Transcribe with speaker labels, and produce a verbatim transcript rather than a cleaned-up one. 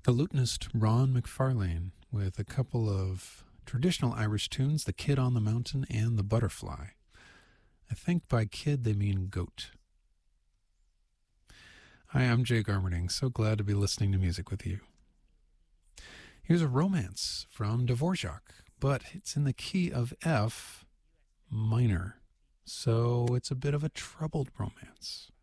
Speaker 1: The lutenist Ron McFarlane with a couple of traditional Irish tunes, The Kid on the Mountain and The Butterfly. I think by kid they mean goat. Hi, I'm Jay Garmerding. So glad to be listening to music with you. Here's a romance from Dvorak, but it's in the key of F minor, so it's a bit of a troubled romance.